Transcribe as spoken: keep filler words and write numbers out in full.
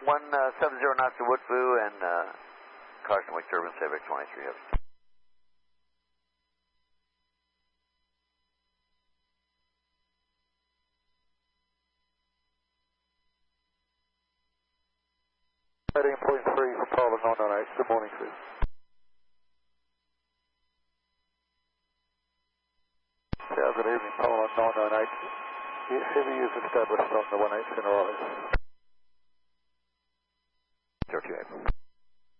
one uh, seven zero knots to Woodview and uh, Carson Wick Turbine, Civic twenty-three Heavy. thirteen point three for Paula nine nine eight. Good morning, Chris. Yeah, good evening, Paula nine nine eight. Heavy is established on the one eight center. Georgia.